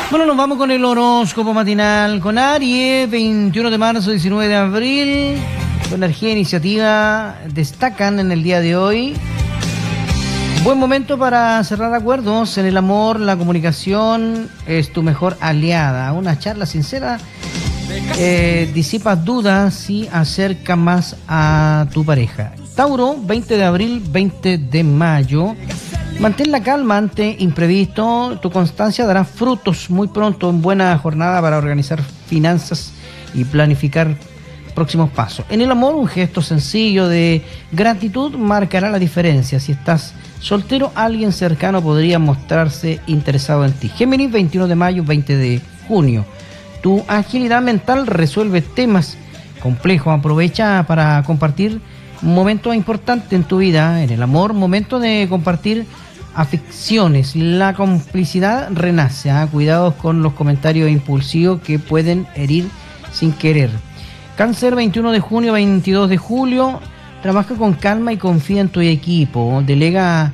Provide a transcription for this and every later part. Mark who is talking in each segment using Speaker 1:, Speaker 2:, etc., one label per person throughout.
Speaker 1: Bueno, nos vamos con el horóscopo matinal con Aries, 21 de marzo, 19 de abril. Tu energía e iniciativa destacan en el día de hoy. Buen momento para cerrar acuerdos. En el amor, la comunicación es tu mejor aliada. Una charla sincera disipa dudas y acerca más a tu pareja. Tauro, 20 de abril, 20 de mayo. Mantén la calma ante imprevisto. Tu constancia dará frutos muy pronto en buena jornada para organizar finanzas y planificar próximos pasos. En el amor, un gesto sencillo de gratitud marcará la diferencia. Si estás soltero, alguien cercano podría mostrarse interesado en ti. Géminis, 21 de mayo, 20 de junio. Tu agilidad mental resuelve temas complejos. Aprovecha para compartir momentos importantes en tu vida. En el amor, momento de compartir aficiones. La complicidad renace. Cuidados con los comentarios impulsivos que pueden herir sin querer. Cáncer, 21 de junio, 22 de julio. Trabaja con calma y confía en tu equipo. Delega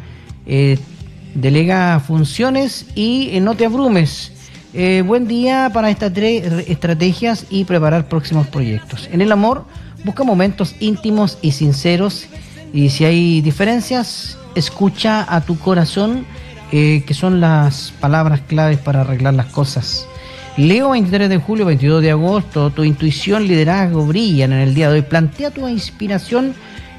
Speaker 1: funciones y no te abrumes. Buen día para estas tres estrategias y preparar próximos proyectos. En el amor, busca momentos íntimos y sinceros. Y si hay diferencias, escucha a tu corazón, que son las palabras claves para arreglar las cosas. Leo, 23 de julio, 22 de agosto. Tu intuición, liderazgo brillan en el día de hoy. Plantea tu inspiración.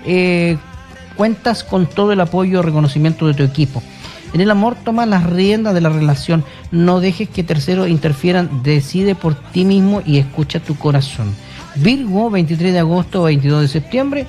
Speaker 1: Cuentas con todo el apoyo y reconocimiento de tu equipo. En el amor, toma las riendas de la relación. No dejes que terceros interfieran. Decide por ti mismo y escucha tu corazón. Virgo, 23 de agosto, 22 de septiembre.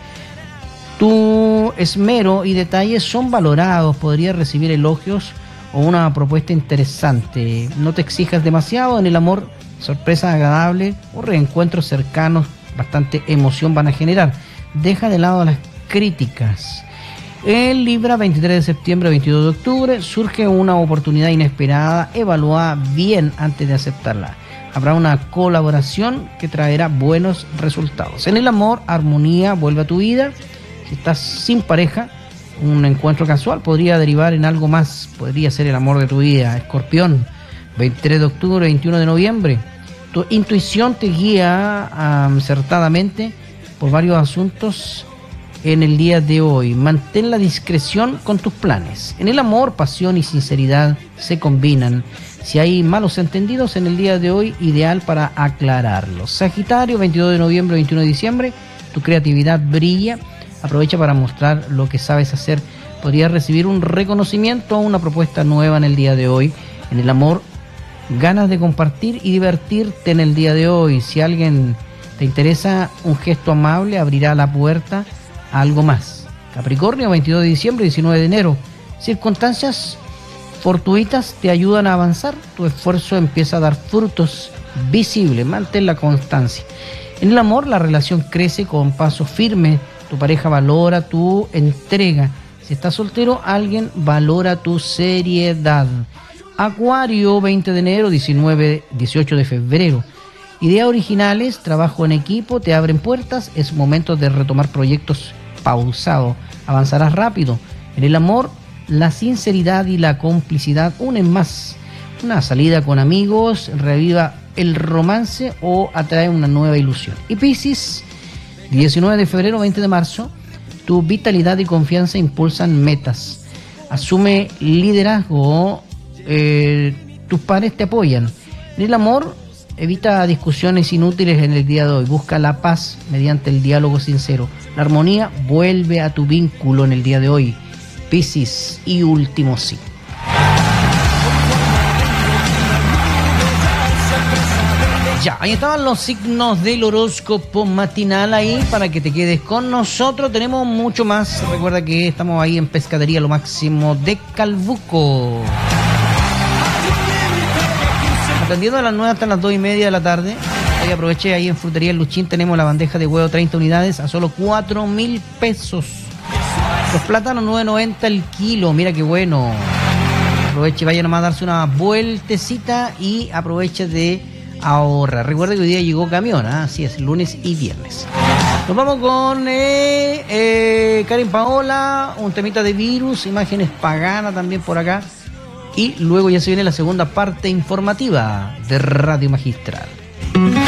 Speaker 1: Tu esmero y detalles son valorados. Podrías recibir elogios o una propuesta interesante. No te exijas demasiado. En el amor, sorpresas agradables o reencuentros cercanos, bastante emoción van a generar. Deja de lado las críticas. En Libra, 23 de septiembre, 22 de octubre, surge una oportunidad inesperada. Evalúa bien antes de aceptarla. Habrá una colaboración que traerá buenos resultados. En el amor, armonía vuelve a tu vida. Si estás sin pareja, un encuentro casual podría derivar en algo más. Podría ser el amor de tu vida. Escorpión, 23 de octubre, 21 de noviembre. Tu intuición te guía acertadamente por varios asuntos en el día de hoy. Mantén la discreción con tus planes. En el amor, pasión y sinceridad se combinan. Si hay malos entendidos en el día de hoy, ideal para aclararlos. Sagitario, 22 de noviembre, 21 de diciembre. Tu creatividad brilla. Aprovecha para mostrar lo que sabes hacer. Podrías recibir un reconocimiento o una propuesta nueva en el día de hoy. En el amor, ganas de compartir y divertirte en el día de hoy. Si alguien te interesa, un gesto amable abrirá la puerta a algo más. Capricornio, 22 de diciembre, 19 de enero. Circunstancias fortuitas te ayudan a avanzar. Tu esfuerzo empieza a dar frutos visibles. Mantén la constancia. En el amor, la relación crece con paso firme. Tu pareja valora tu entrega. Si estás soltero, alguien valora tu seriedad. Acuario, 20 de enero, 18 de febrero. Ideas originales, trabajo en equipo, te abren puertas. Es momento de retomar proyectos pausados. Avanzarás rápido. En el amor, la sinceridad y la complicidad unen más. Una salida con amigos reviva el romance o atrae una nueva ilusión. Y Piscis, 19 de febrero, 20 de marzo. Tu vitalidad y confianza impulsan metas. Asume liderazgo. Tus pares te apoyan. En el amor, evita discusiones inútiles en el día de hoy. Busca la paz mediante el diálogo sincero. La armonía vuelve a tu vínculo en el día de hoy. Piscis y último sí. Ya, ahí estaban los signos del horóscopo matinal ahí para que te quedes con nosotros. Tenemos mucho más. Recuerda que estamos ahí en Pescadería Lo Máximo de Calbuco. Atendiendo a las 9 hasta las 2:30 de la tarde. Ahí aproveché, ahí en Frutería El Luchín tenemos la bandeja de huevo 30 unidades a solo 4.000 pesos. Los plátanos 9.90 el kilo, mira qué bueno. Aproveche, vaya nomás a darse una vueltecita y aproveche de ahorrar. Recuerda que hoy día llegó camión, así es, lunes y viernes. Nos vamos con Karen Paola, un temita de virus, imágenes paganas también por acá. y luego ya se viene la segunda parte informativa de Radio Magistral.